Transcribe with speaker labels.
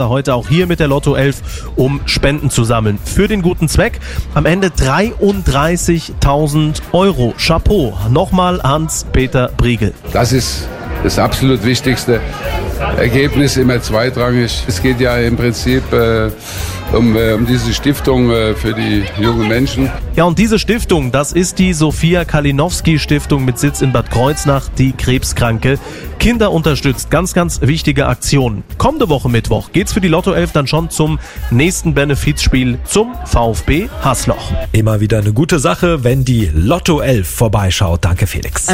Speaker 1: Heute auch hier mit der Lotto 11, um Spenden zu sammeln. Für den guten Zweck. Am Ende 33.000 Euro. Chapeau. Nochmal Hans-Peter Briegel.
Speaker 2: Das ist das absolut Wichtigste. Ergebnis immer zweitrangig. Es geht ja im Prinzip um diese Stiftung für die jungen Menschen.
Speaker 1: Ja, und diese Stiftung, das ist die Sophia Kalinowski Stiftung mit Sitz in Bad Kreuznach, die krebskranke Kinder unterstützt. Ganz, ganz wichtige Aktion. Kommende Woche Mittwoch geht's für die Lotto 11 dann schon zum nächsten Benefizspiel zum VfB Hasloch.
Speaker 3: Immer wieder eine gute Sache, wenn die Lotto 11 vorbeischaut. Danke, Felix.